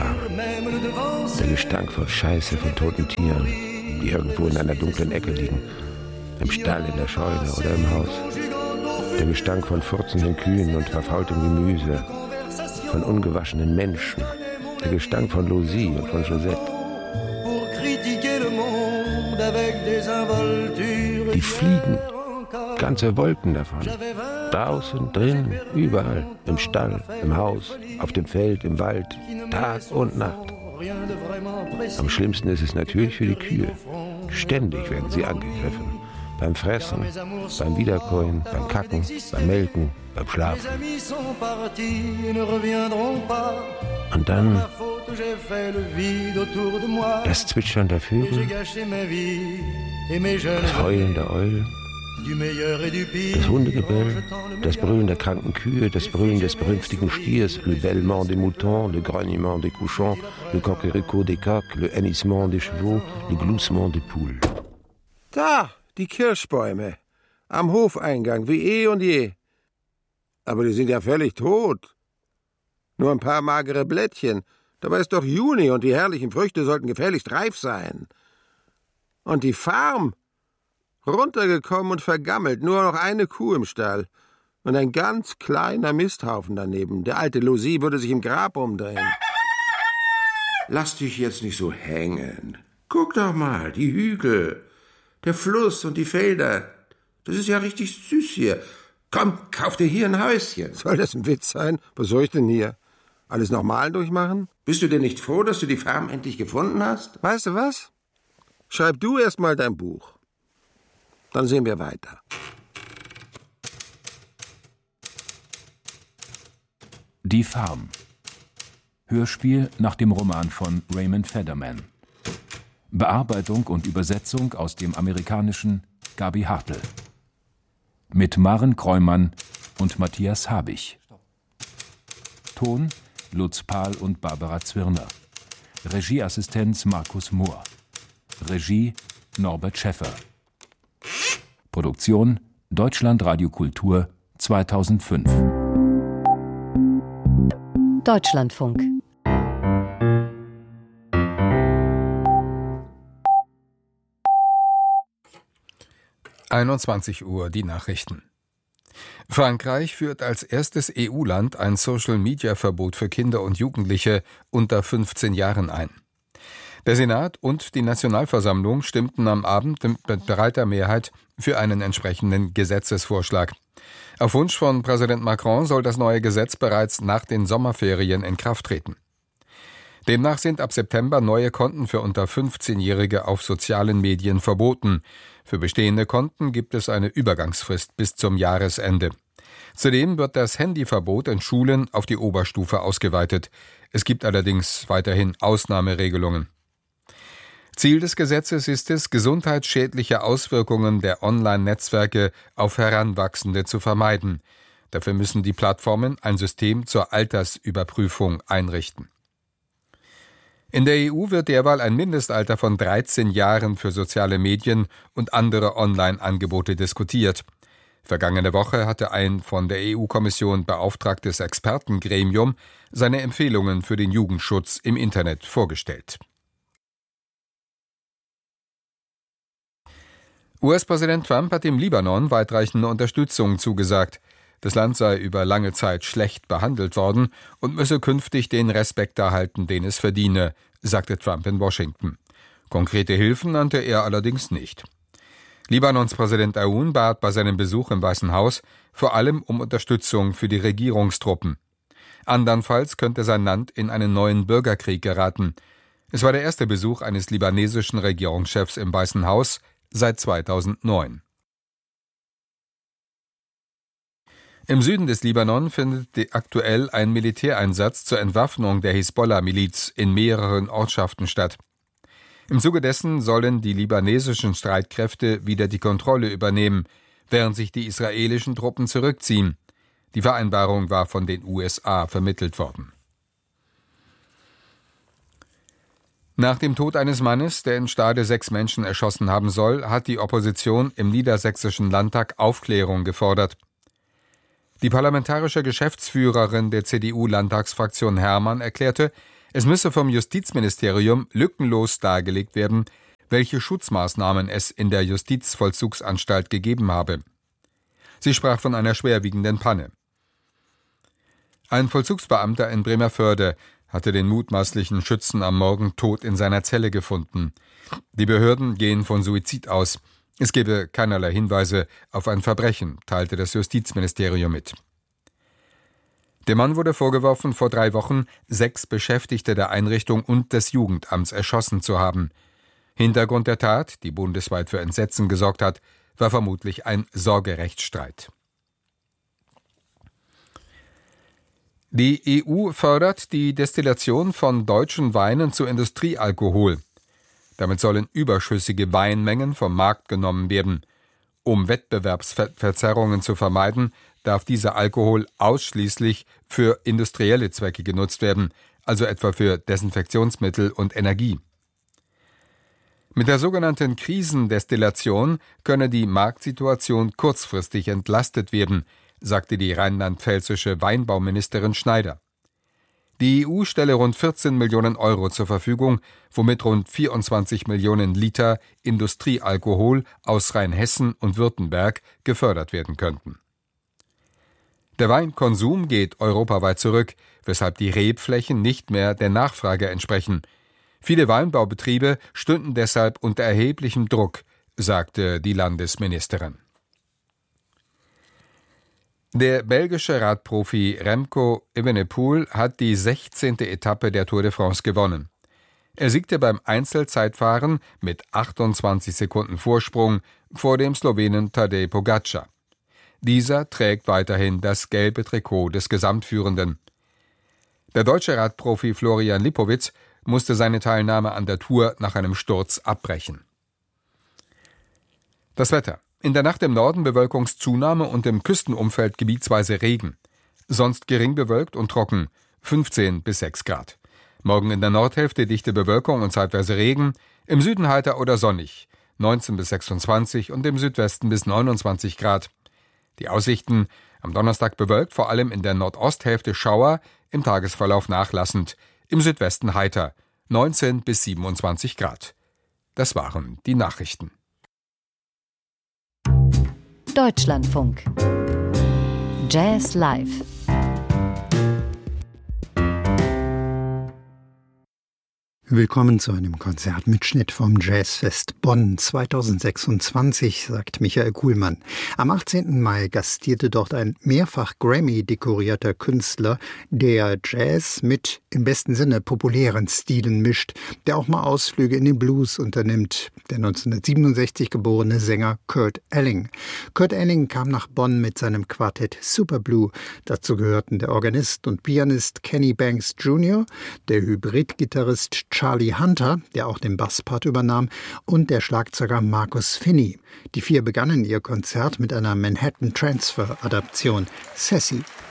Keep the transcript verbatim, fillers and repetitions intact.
kam. Der Gestank von Scheiße von toten Tieren, die irgendwo in einer dunklen Ecke liegen. Im Stall, in der Scheune oder im Haus. Der Gestank von furzenden Kühen und verfaultem Gemüse. Von ungewaschenen Menschen. Der Gestank von Losie und von Josette. Die Fliegen. Ganze Wolken davon. Draußen, drin, überall. Im Stall, im Haus, auf dem Feld, im Wald. Tag und Nacht. Am schlimmsten ist es natürlich für die Kühe. Ständig werden sie angegriffen. Beim Fressen, beim Wiederkäuen, beim Kacken, beim Melken, beim Schlafen. Und dann das Zwitschern der Vögel, das Heulen der Eulen, das Hundegebell, das Brüllen der kranken Kühe, das Brüllen des brünftigen Stiers, le bêlement des moutons, le grognement des cochons, le coquericot des coqs, le hennissement des chevaux, le gloussement des poules. Da, die Kirschbäume, am Hofeingang, wie eh und je. Aber die sind ja völlig tot. Nur ein paar magere Blättchen. Dabei ist doch Juni und die herrlichen Früchte sollten gefälligst reif sein. Und die Farm? Runtergekommen und vergammelt, nur noch eine Kuh im Stall. Und ein ganz kleiner Misthaufen daneben. Der alte Losie würde sich im Grab umdrehen. Lass dich jetzt nicht so hängen. Guck doch mal, die Hügel, der Fluss und die Felder. Das ist ja richtig süß hier. Komm, kauf dir hier ein Häuschen. Soll das ein Witz sein? Was soll ich denn hier? Alles normal durchmachen? Bist du denn nicht froh, dass du die Farm endlich gefunden hast? Weißt du was? Schreib du erst mal dein Buch. Dann sehen wir weiter. Die Farm. Hörspiel nach dem Roman von Raymond Federman. Bearbeitung und Übersetzung aus dem Amerikanischen Gabi Hartl. Mit Maren Kreumann und Matthias Habich. Ton Lutz Pahl und Barbara Zwirner. Regieassistenz Markus Mohr. Regie Norbert Schäffer. Produktion Deutschlandradio Kultur zweitausendfünf. Deutschlandfunk. einundzwanzig Uhr, die Nachrichten. Frankreich führt als erstes E U-Land ein Social-Media-Verbot für Kinder und Jugendliche unter fünfzehn Jahren ein. Der Senat und die Nationalversammlung stimmten am Abend mit breiter Mehrheit für einen entsprechenden Gesetzesvorschlag. Auf Wunsch von Präsident Macron soll das neue Gesetz bereits nach den Sommerferien in Kraft treten. Demnach sind ab September neue Konten für unter fünfzehnjährige auf sozialen Medien verboten. Für bestehende Konten gibt es eine Übergangsfrist bis zum Jahresende. Zudem wird das Handyverbot in Schulen auf die Oberstufe ausgeweitet. Es gibt allerdings weiterhin Ausnahmeregelungen. Ziel des Gesetzes ist es, gesundheitsschädliche Auswirkungen der Online-Netzwerke auf Heranwachsende zu vermeiden. Dafür müssen die Plattformen ein System zur Altersüberprüfung einrichten. In der E U wird derweil ein Mindestalter von dreizehn Jahren für soziale Medien und andere Online-Angebote diskutiert. Vergangene Woche hatte ein von der E U-Kommission beauftragtes Expertengremium seine Empfehlungen für den Jugendschutz im Internet vorgestellt. U S-Präsident Trump hat dem Libanon weitreichende Unterstützung zugesagt. Das Land sei über lange Zeit schlecht behandelt worden und müsse künftig den Respekt erhalten, den es verdiene, sagte Trump in Washington. Konkrete Hilfen nannte er allerdings nicht. Libanons Präsident Aoun bat bei seinem Besuch im Weißen Haus vor allem um Unterstützung für die Regierungstruppen. Andernfalls könnte sein Land in einen neuen Bürgerkrieg geraten. Es war der erste Besuch eines libanesischen Regierungschefs im Weißen Haus seit zweitausendneun. Im Süden des Libanon findet aktuell ein Militäreinsatz zur Entwaffnung der Hisbollah-Miliz in mehreren Ortschaften statt. Im Zuge dessen sollen die libanesischen Streitkräfte wieder die Kontrolle übernehmen, während sich die israelischen Truppen zurückziehen. Die Vereinbarung war von den U S A vermittelt worden. Nach dem Tod eines Mannes, der in Stade sechs Menschen erschossen haben soll, hat die Opposition im niedersächsischen Landtag Aufklärung gefordert. Die parlamentarische Geschäftsführerin der C D U-Landtagsfraktion Hermann erklärte, Es müsse vom Justizministerium lückenlos dargelegt werden, welche Schutzmaßnahmen es in der Justizvollzugsanstalt gegeben habe. Sie sprach von einer schwerwiegenden Panne. Ein Vollzugsbeamter in Bremervörde hatte den mutmaßlichen Schützen am Morgen tot in seiner Zelle gefunden. Die Behörden gehen von Suizid aus. Es gebe keinerlei Hinweise auf ein Verbrechen, teilte das Justizministerium mit. Dem Mann wurde vorgeworfen, vor drei Wochen sechs Beschäftigte der Einrichtung und des Jugendamts erschossen zu haben. Hintergrund der Tat, die bundesweit für Entsetzen gesorgt hat, war vermutlich ein Sorgerechtsstreit. Die E U fördert die Destillation von deutschen Weinen zu Industriealkohol. Damit sollen überschüssige Weinmengen vom Markt genommen werden. Um Wettbewerbsverzerrungen zu vermeiden, darf dieser Alkohol ausschließlich für industrielle Zwecke genutzt werden, also etwa für Desinfektionsmittel und Energie. Mit der sogenannten Krisendestillation könne die Marktsituation kurzfristig entlastet werden, sagte die rheinland-pfälzische Weinbauministerin Schneider. Die E U stelle rund vierzehn Millionen Euro zur Verfügung, womit rund vierundzwanzig Millionen Liter Industriealkohol aus Rheinhessen und Württemberg gefördert werden könnten. Der Weinkonsum geht europaweit zurück, weshalb die Rebflächen nicht mehr der Nachfrage entsprechen. Viele Weinbaubetriebe stünden deshalb unter erheblichem Druck, sagte die Landesministerin. Der belgische Radprofi Remco Evenepoel hat die sechzehnte Etappe der Tour de France gewonnen. Er siegte beim Einzelzeitfahren mit achtundzwanzig Sekunden Vorsprung vor dem Slowenen Tadej Pogačar. Dieser trägt weiterhin das gelbe Trikot des Gesamtführenden. Der deutsche Radprofi Florian Lipowitz musste seine Teilnahme an der Tour nach einem Sturz abbrechen. Das Wetter. In der Nacht im Norden Bewölkungszunahme und im Küstenumfeld gebietsweise Regen. Sonst gering bewölkt und trocken, fünfzehn bis sechs Grad. Morgen in der Nordhälfte dichte Bewölkung und zeitweise Regen, im Süden heiter oder sonnig, neunzehn bis sechsundzwanzig und im Südwesten bis neunundzwanzig Grad. Die Aussichten: am Donnerstag bewölkt, vor allem in der Nordosthälfte Schauer, im Tagesverlauf nachlassend, im Südwesten heiter, neunzehn bis siebenundzwanzig Grad. Das waren die Nachrichten. Deutschlandfunk. Jazz Live. Willkommen zu einem Konzertmitschnitt vom Jazzfest Bonn zweitausendsechsundzwanzig, sagt Michael Kuhlmann. Am achtzehnten Mai gastierte dort ein mehrfach Grammy-dekorierter Künstler, der Jazz mit im besten Sinne populären Stilen mischt, der auch mal Ausflüge in den Blues unternimmt, der neunzehnhundertsiebenundsechzig geborene Sänger Kurt Elling. Kurt Elling kam nach Bonn mit seinem Quartett Superblue. Dazu gehörten der Organist und Pianist Kenny Banks Junior, der Hybrid-Gitarrist Charlie Hunter, der auch den Basspart übernahm, und der Schlagzeuger Marcus Finney. Die vier begannen ihr Konzert mit einer Manhattan Transfer-Adaption, Sassy.